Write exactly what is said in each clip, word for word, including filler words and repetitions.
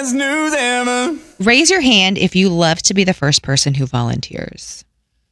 best news ever. Raise your hand if you love to be the first person who volunteers.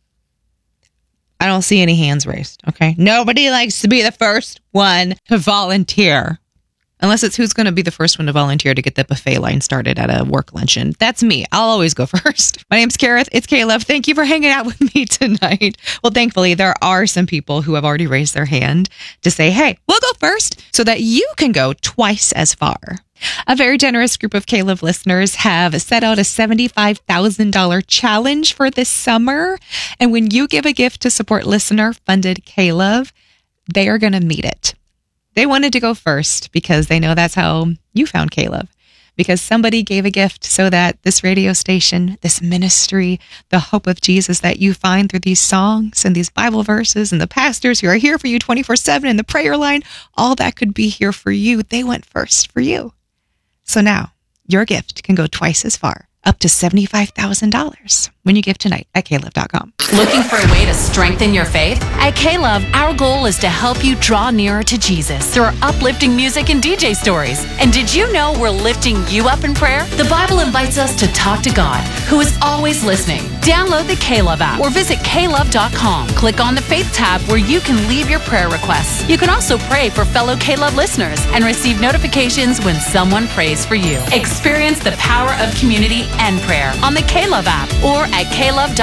I don't see any hands raised, okay? Nobody likes to be the first one to volunteer. Unless it's who's going to be the first one to volunteer to get the buffet line started at a work luncheon. That's me. I'll always go first. My name's Kareth. It's Caleb. Thank you for hanging out with me tonight. Well, thankfully, there are some people who have already raised their hand to say, hey, we'll go first so that you can go twice as far. A very generous group of Caleb listeners have set out a seventy-five thousand dollars challenge for this summer. And when you give a gift to support listener-funded Caleb, they are going to meet it. They wanted to go first because they know that's how you found Caleb. Because somebody gave a gift so that this radio station, this ministry, the hope of Jesus that you find through these songs and these Bible verses and the pastors who are here for you twenty-four seven and the prayer line, all that could be here for you. They went first for you. So now your gift can go twice as far, up to seventy-five thousand dollars when you give tonight at caleb dot com. Looking for a way to strengthen your faith? At Caleb, our goal is to help you draw nearer to Jesus through our uplifting music and D J stories. And did you know we're lifting you up in prayer? The Bible invites us to talk to God, who is always listening. Download the Caleb app or visit caleb dot com. Click on the Faith tab where you can leave your prayer requests. You can also pray for fellow Caleb listeners and receive notifications when someone prays for you. Experience the power of community and prayer on the Caleb app or at caleb dot